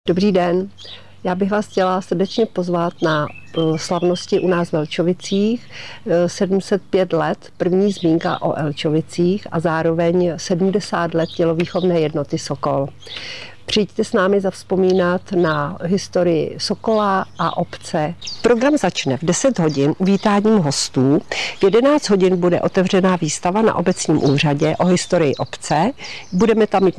Dobrý den, já bych vás chtěla srdečně pozvat na slavnosti u nás v Elčovicích. 705 let, první zmínka o Elčovicích a zároveň 70 let tělovýchovné jednoty Sokol. Přijďte s námi zavzpomínat na historii Sokola a obce. Program začne v 10 hodin uvítáním hostů. V 11 hodin bude otevřená výstava na obecním úřadě o historii obce. Budeme tam mít